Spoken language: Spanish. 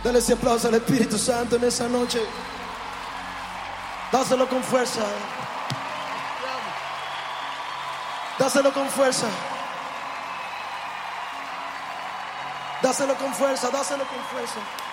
Dale ese aplauso al Espíritu Santo en esa noche. Dáselo con fuerza. Dáselo con fuerza. Dáselo con fuerza, dáselo con fuerza.